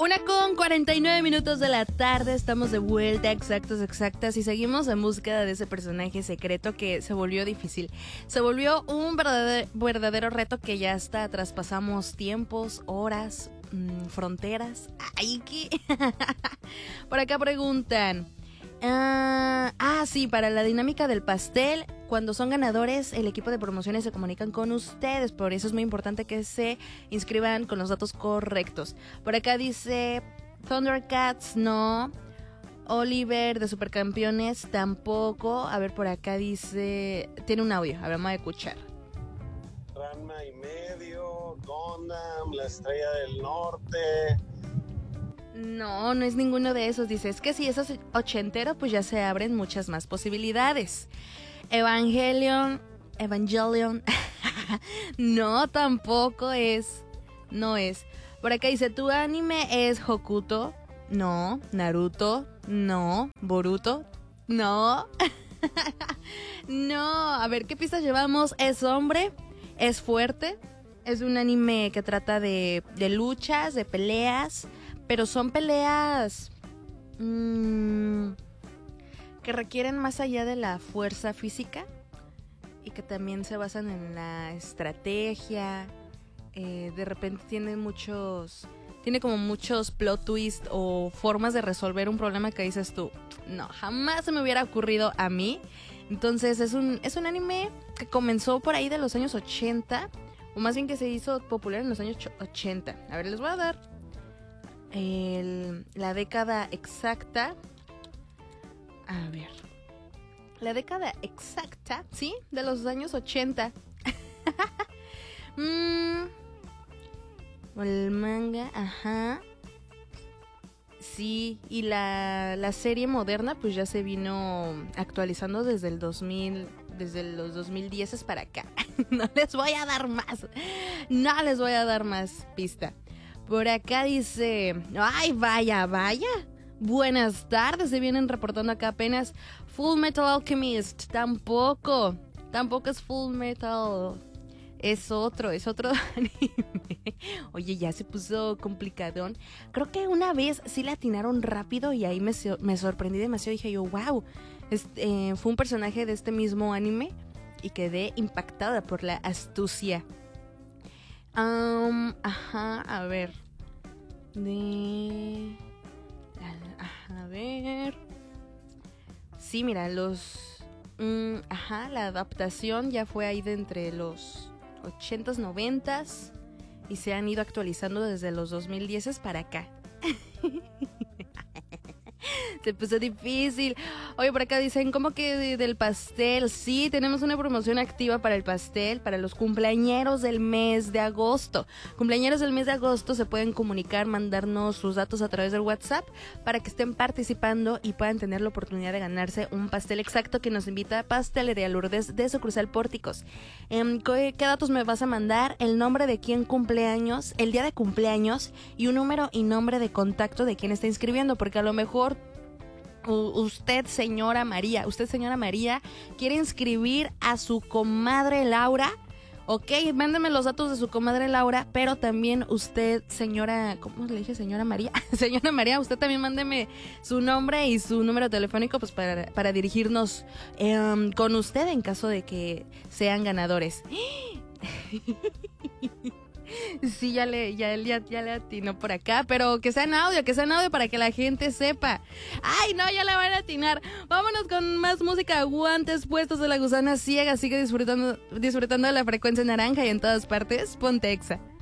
1:49 de la tarde, estamos de vuelta, exactas, y seguimos en búsqueda de ese personaje secreto que se volvió difícil. Se volvió un verdadero reto que ya hasta traspasamos tiempos, horas, fronteras. ¡Ay, qué! Por acá preguntan... sí, para la dinámica del pastel, cuando son ganadores, el equipo de promociones se comunican con ustedes. Por eso es muy importante que se inscriban con los datos correctos. Por acá dice Thundercats, no. Oliver de Supercampeones, tampoco. A ver, por acá dice... Tiene un audio, a ver, vamos a escuchar. Ranma y medio, Gundam, la Estrella del Norte... No, no es ninguno de esos. Dice, es que si es ochentero, pues ya se abren muchas más posibilidades. Evangelion. No, tampoco es. No es. Por acá dice, ¿tu anime es Hokuto? No. Naruto. No. Boruto. No. No. A ver, ¿qué pistas llevamos? ¿Es hombre? ¿Es fuerte? Es un anime que trata de luchas, de peleas... Pero son peleas que requieren más allá de la fuerza física y que también se basan en la estrategia. De repente tiene como muchos plot twists o formas de resolver un problema que dices tú, no, jamás se me hubiera ocurrido a mí. Entonces es un anime que comenzó por ahí de los años 80, o más bien que se hizo popular en los años 80. A ver, les voy a dar la década exacta. A ver, la década exacta, ¿sí? De los años 80. El manga, ajá. Sí, y la serie moderna pues ya se vino actualizando desde el 2000, desde los 2010 para acá. No les voy a dar más pista. Por acá dice, ay, vaya. Buenas tardes, se vienen reportando acá apenas. Full Metal Alchemist, tampoco es Full Metal. Es otro anime. Oye, ya se puso complicadón. Creo que una vez sí la atinaron rápido y ahí me sorprendí demasiado. Dije yo, wow, fue un personaje de este mismo anime y quedé impactada por la astucia. A ver. A ver. Sí, mira, la adaptación ya fue ahí de entre los 80s, 90s y se han ido actualizando desde los 2010 para acá. Se puso difícil. Oye, por acá dicen, ¿cómo que del pastel? Sí, tenemos una promoción activa para el pastel, para los cumpleañeros del mes de agosto. Cumpleañeros del mes de agosto se pueden comunicar, mandarnos sus datos a través del WhatsApp para que estén participando y puedan tener la oportunidad de ganarse un pastel exacto que nos invita a Pastelería Lourdes de Sucursal Pórticos. ¿Qué datos me vas a mandar? El nombre de quién cumpleaños, el día de cumpleaños y un número y nombre de contacto de quien está inscribiendo, porque a lo mejor usted, señora María, quiere inscribir a su comadre Laura. Ok, mándeme los datos de su comadre Laura, pero también usted, señora, ¿cómo le dije? Señora María. Señora María, usted también mándeme su nombre y su número telefónico pues para dirigirnos con usted en caso de que sean ganadores. Sí, ya le atinó por acá, pero que sea en audio para que la gente sepa. Ay, no, ya le van a atinar. Vámonos con más música. Guantes puestos de La Gusana Ciega. Sigue disfrutando de la frecuencia naranja y en todas partes. Ponte Exa.